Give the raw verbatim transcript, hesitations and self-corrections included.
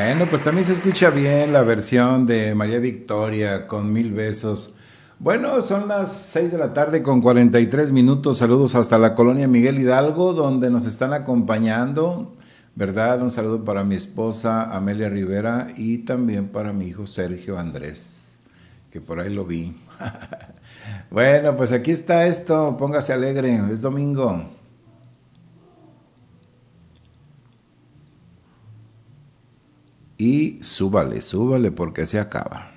Bueno, pues también se escucha bien la versión de María Victoria con Mil Besos. Bueno, son las seis de la tarde con cuarenta y tres minutos. Saludos hasta la colonia Miguel Hidalgo, donde nos están acompañando, ¿verdad? Un saludo para mi esposa Amelia Rivera y también para mi hijo Sergio Andrés, que por ahí lo vi. Bueno, pues aquí está esto. Póngase alegre, es domingo. Y súbale, súbale porque se acaba.